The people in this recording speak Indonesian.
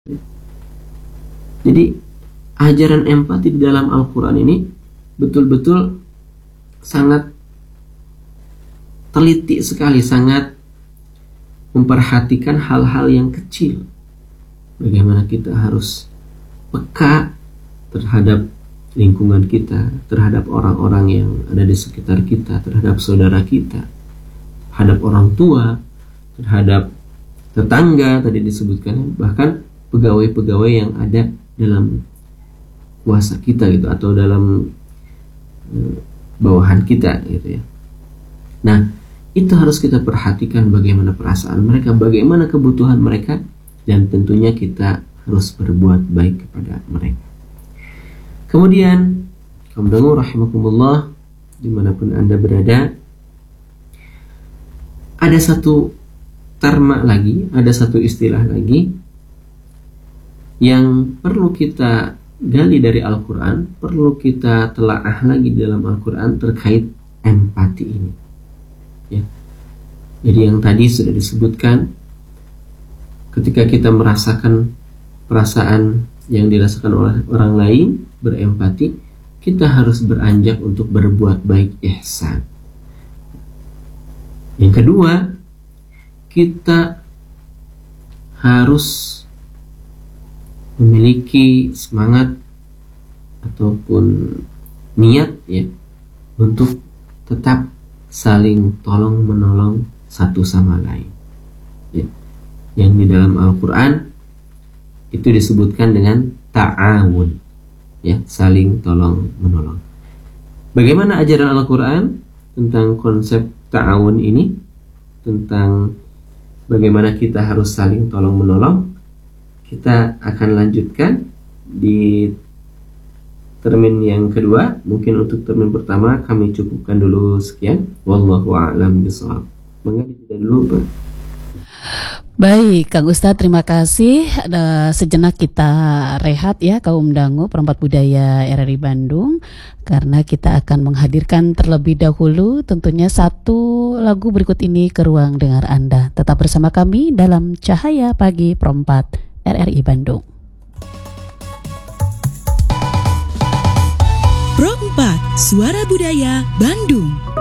Jadi ajaran empati di dalam Al-Quran ini betul-betul sangat teliti sekali, sangat memperhatikan hal-hal yang kecil. Bagaimana kita harus peka terhadap lingkungan kita, terhadap orang-orang yang ada di sekitar kita, terhadap saudara kita, terhadap orang tua, terhadap tetangga tadi disebutkan, bahkan pegawai-pegawai yang ada dalam kuasa kita gitu, atau dalam bawahan kita gitu ya. Nah, itu harus kita perhatikan bagaimana perasaan mereka, bagaimana kebutuhan mereka, dan tentunya kita harus berbuat baik kepada mereka. Kemudian, kaum dengar rahimakumullah, dimanapun Anda berada, ada satu terma lagi, ada satu istilah lagi yang perlu kita gali dari Al-Quran, perlu kita telaah lagi dalam Al-Quran terkait empati ini ya. Jadi yang tadi sudah disebutkan, ketika kita merasakan perasaan yang dirasakan oleh orang lain, berempati, kita harus beranjak untuk berbuat baik, ihsan. Yang kedua, kita harus memiliki semangat ataupun niat ya untuk tetap saling tolong menolong satu sama lain ya. Yang di dalam Al-Quran itu disebutkan dengan ta'awun ya, saling tolong menolong. Bagaimana ajaran Al-Quran tentang konsep ta'awun ini, tentang bagaimana kita harus saling tolong menolong, kita akan lanjutkan di termin yang kedua. Mungkin untuk termin pertama kami cukupkan dulu sekian. Wallahu a'lam bishawab. Mengapa tidak dulu, Pak? Baik, Kang Ustadz, terima kasih. Sejenak kita rehat ya, kaum dangu perempat budaya RRI Bandung, karena kita akan menghadirkan terlebih dahulu tentunya satu lagu berikut ini ke ruang dengar Anda. Tetap bersama kami dalam Cahaya Pagi Perempat RRI Bandung. Pro 4 Suara Budaya Bandung.